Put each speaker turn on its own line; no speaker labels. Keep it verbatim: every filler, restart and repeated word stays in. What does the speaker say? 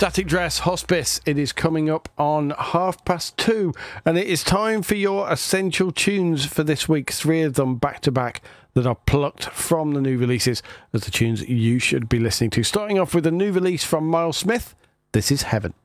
Static Dress Hospice. It is coming up on half past two, and it is time for your essential tunes for this week. Three of them back to back that are plucked from the new releases as the tunes you should be listening to. Starting off with a new release from Miles Smith. This is Heaven.